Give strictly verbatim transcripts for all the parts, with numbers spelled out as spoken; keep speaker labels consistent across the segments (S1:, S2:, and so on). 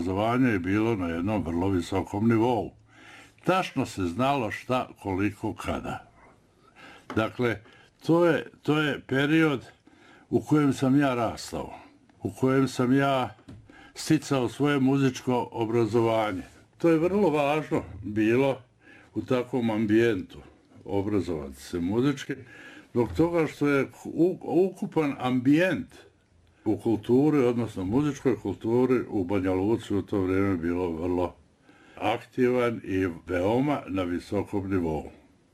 S1: obrazovanje je bilo na jednom vrlo visokom nivou. Tačno se znalo šta, koliko, kada. Dakle, to je, to je period u kojem sam ja rastao, u kojem sam ja sticao svoje muzičko obrazovanje. To je vrlo važno bilo u takvom ambijentu obrazovati se muzički, zbog toga što je ukupan ambijent u kulturi, odnosno muzičkoj kulturi u Banja Luci u to vrijeme bilo vrlo aktivan i veoma na visokom nivou.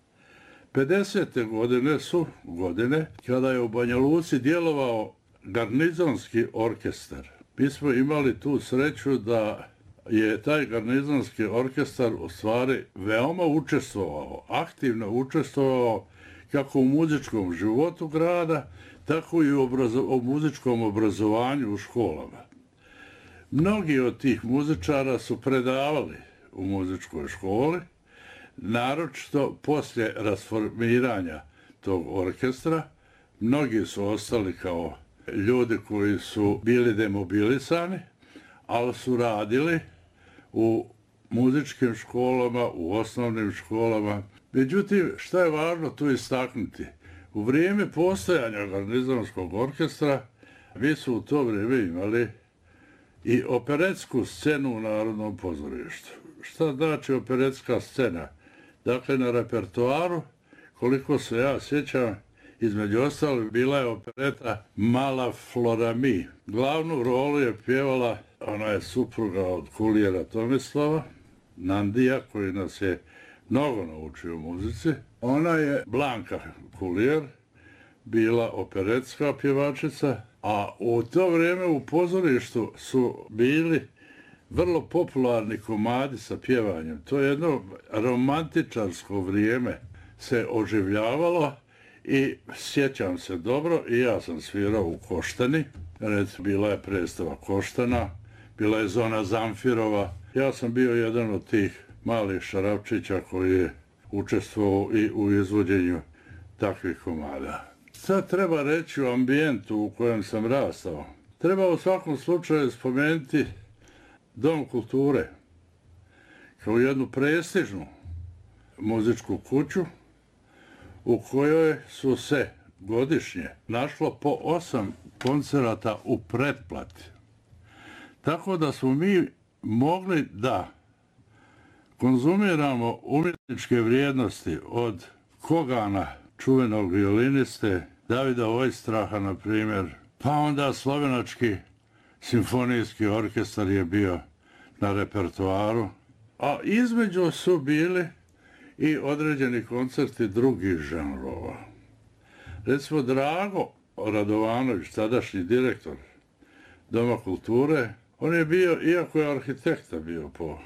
S1: pedesete godine su godine kada je u Banja Luci djelovao garnizonski orkestar. Mi smo imali tu sreću da je taj garnizonski orkestar u stvari veoma učestvovao, aktivno učestvovao kako u muzičkom životu grada, tako i u, obrazo- u muzičkom obrazovanju u školama. Mnogi od tih muzičara su predavali u muzičkoj školi, naročito poslije rasformiranja tog orkestra. Mnogi su ostali kao ljudi koji su bili demobilisani, ali su radili u muzičkim školama, u osnovnim školama. Međutim, šta je važno tu istaknuti? U vrijeme postojanja garnizonskog orkestra mi su u to vrijeme imali i operetsku scenu u Narodnom pozorištu. Šta znači operetska scena? Dakle, na repertoaru, koliko se ja sjećam, između ostalih bila je opereta Mala Florami. Glavnu rolu je pjevala, ona je supruga od kulijera Tomislava, Nandija, koji nas je mnogo naučio u muzici. Ona je Blanka Kulijer, bila operetska pjevačica, a u to vrijeme u pozorištu su bili vrlo popularni komadi sa pjevanjem. To je jedno romantičarsko vrijeme se oživljavalo i sjećam se dobro, i ja sam svirao u Koštani, recimo bila je predstava Koštana, bila je Zona Zamfirova. Ja sam bio jedan od tih malih šarapčića koji je učestvovao i u izvođenju takvih komada. Sad treba reći o ambijentu u kojem sam rastao. Treba u svakom slučaju spomenuti Dom kulture kao jednu prestižnu muzičku kuću u kojoj su se godišnje našlo po osam koncerata u pretplati. Tako da smo mi mogli da konzumiramo umjetničke vrijednosti od Kogana, čuvenog violiniste, Davida Ojstraha, na primjer, pa onda slovenački simfonijski orkestar je bio na repertoaru, a između su bili i određeni koncerti drugih žanrova. Recimo, Drago Radovanović, tadašnji direktor Doma kulture, on je bio, iako je arhitekta bio po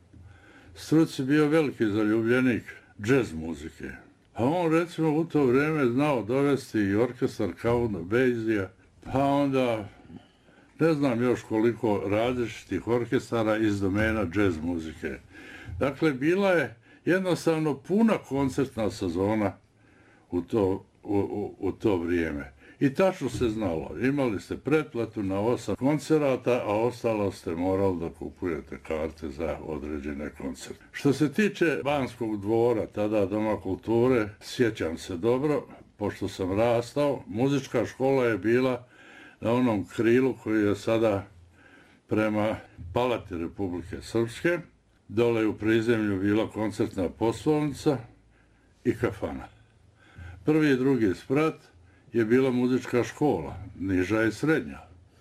S1: struci, bio veliki zaljubljenik džez muzike. A on, recimo, u to vrijeme znao dovesti i orkestar Count Basija, pa onda ne znam još koliko različitih orkestara iz domena džez muzike. Dakle, bila je jednostavno puna koncertna sezona u to, u, u, u to vrijeme. I tačno se znalo, imali ste pretplatu na osam koncerata, a ostalo ste morali da kupujete karte za određene koncerte. Što se tiče Banskog dvora, tada Doma kulture, sjećam se dobro, pošto sam rastao, muzička škola je bila na onom krilu koji je sada prema Palati Republike Srpske. Dole u prizemlju bila koncertna poslovnica i kafana. Prvi i drugi sprat je bila muzička škola, niža i srednja.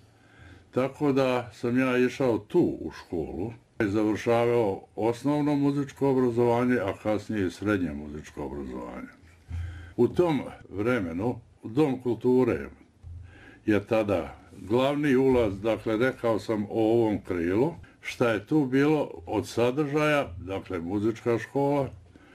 S1: Tako da sam ja išao tu u školu i završavao osnovno muzičko obrazovanje, a kasnije i srednje muzičko obrazovanje. U tom vremenu Dom kulture je tada glavni ulaz, dakle rekao sam o ovom krilu, šta je tu bilo od sadržaja, dakle muzička škola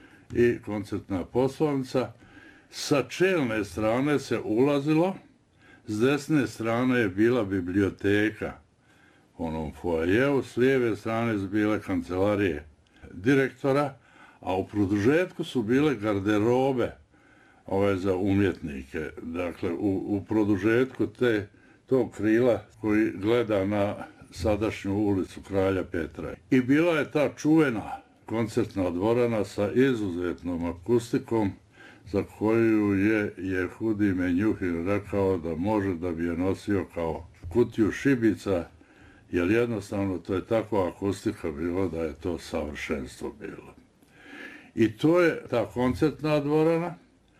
S1: i koncertna poslovnica. Sa čelne strane se ulazilo, s desne strane je bila biblioteka u onom foajeu, s lijeve strane su bile kancelarije direktora, a u produžetku su bile garderobe ove za umjetnike. Dakle, u, u produžetku te, tog krila koji gleda na sadašnju ulicu Kralja Petra. I bila je ta čuvena koncertna dvorana sa izuzetnom akustikom za koju je Jehudi Menjuhin rekao da može da bi je nosio kao kutiju šibica, jer jednostavno to je takva akustika bilo da je to savršenstvo bilo. I to je ta koncertna dvorana,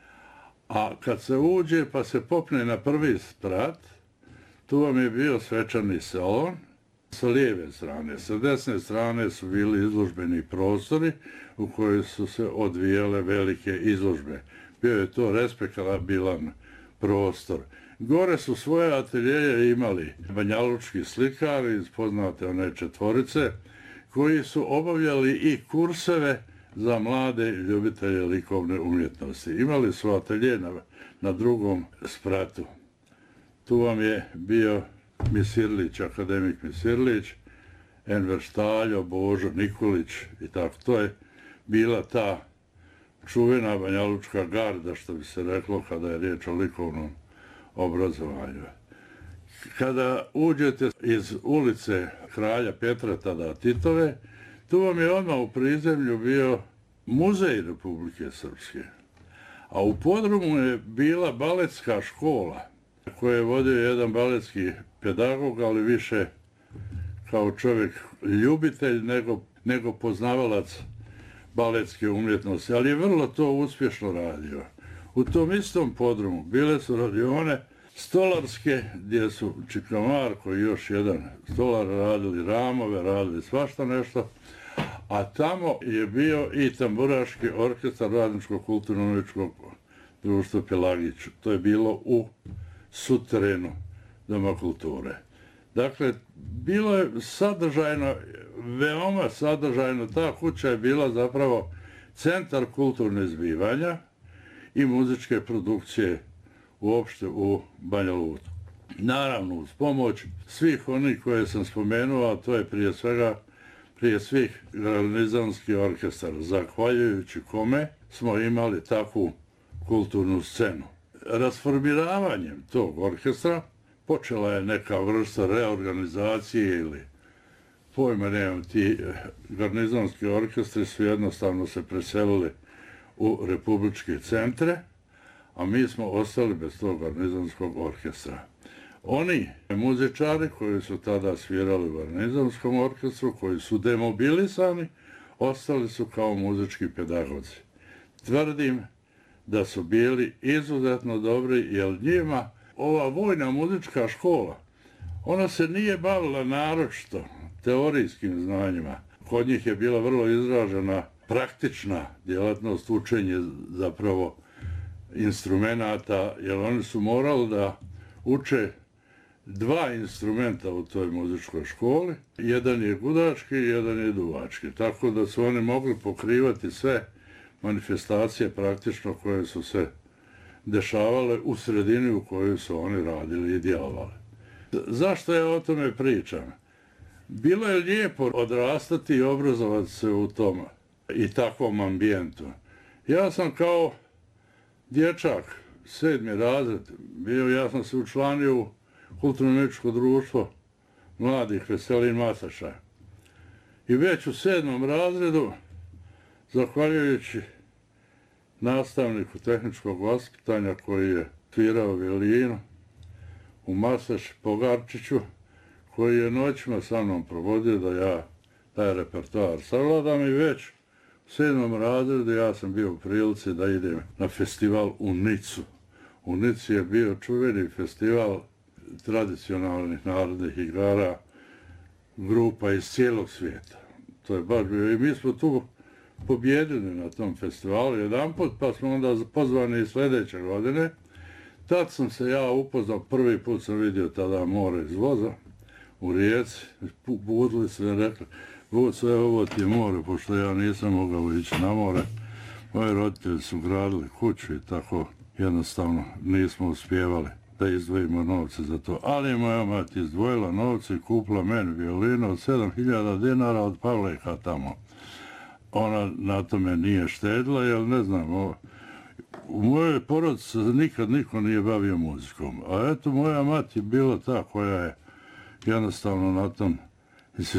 S1: a kad se uđe pa se popne na prvi sprat, tu vam je bio svečani salon sa lijeve strane. Sa desne strane su bili izložbeni prostori u kojoj su se odvijale velike izložbe. Bio je to respektabilan prostor. Gore su svoje ateljeje imali banjalučki slikari, poznate one četvorice, koji su obavljali i kurseve za mlade ljubitelje likovne umjetnosti. Imali su atelje na, na drugom spratu. Tu vam je bio Misirlić, akademik Misirlić, Enver Štaljo, Božo Nikolić i tako. To je bila ta čuvena banjalučka garda, što bi se reklo kada je riječ o likovnom obrazovanju. Kada uđete iz ulice Kralja Petra, tada Titove, tu vam je odmah u prizemlju bio muzej Republike Srpske. A u podrumu je bila baletska škola, koju je vodio jedan baletski pedagog, ali više kao čovjek ljubitelj nego, nego poznavalac baletske umjetnosti, ali je vrlo to uspješno radio. U tom istom podrumu bile su radione stolarske, gdje su Čika Marko i još jedan stolar radili ramove, radili svašta nešto, a tamo je bio i tamburaški orkestar Radničkog kulturno-umjetničkog društva Pelagić. To je bilo u suterenu Doma kulture. Dakle, bilo je sadržajno, veoma sadržajno, ta kuća je bila zapravo centar kulturne zbivanja i muzičke produkcije uopšte u Banja Luci. Naravno, uz pomoć svih onih koje sam spomenuo, a to je prije svega, prije svih garnizonski orkestar, zahvaljujući kome smo imali takvu kulturnu scenu. Rasformiravanjem tog orkestra počela je neka vrsta reorganizacije ili pojma nemam, ti garnizonski orkestri su jednostavno se preselili u republičke centre, a mi smo ostali bez tog garnizonskog orkestra. Oni muzičari koji su tada svirali u garnizonskom orkestru, koji su demobilisani, ostali su kao muzički pedagozi. Tvrdim da su bili izuzetno dobri, jer njima ova vojna muzička škola, ona se nije bavila naročito teorijskim znanjima. Kod njih je bila vrlo izražena praktična djelatnost, učenje zapravo instrumenata, jer oni su morali da uče dva instrumenta u toj muzičkoj školi. Jedan je gudački, jedan je duvački. Tako da su oni mogli pokrivati sve manifestacije praktično koje su se dešavale u sredini u kojoj su oni radili i djelovali. Zašto ja o tome pričam? Bilo je lijepo odrastati i obrazovati se u tom i takvom ambijentu. Ja sam kao dječak, sedmi razred, bio, ja sam se učlanio u kulturno-umjetničko društvo mladih Veselin Masaša. I već u sedmom razredu, zahvaljujući nastavniku tehničkog vaspitanja koji je svirao violinu u Masaš Pogarčiću, koji je noćima sa mnom provodio da ja taj repertoar savladam, i već u sedmom razredu ja sam bio u prilici da idem na festival u Nicu. U Nici je bio čuveni festival tradicionalnih narodnih igara grupa iz cijelog svijeta. To je baš bio, i mi smo tu pobjedili na tom festivalu jedanput, pa smo onda pozvani i sljedeće godine. Tad sam se ja upoznao, prvi put sam vidio tada more iz voza u Rijeci, budili sve rekli, bud sve ovo ti je more, pošto ja nisam mogao ići na more. Moji roditelji su gradili kuću i tako jednostavno nismo uspjevali da izdvojimo novce za to. Ali je moja mati izdvojila novce i kupila meni violinu od sedam hiljada dinara od Pavleka tamo. Ona na tome nije štedila, jer ne znam, u mojoj porodici se nikad niko nije bavio muzikom. A eto, moja mati je bila ta koja je jednostavno na tom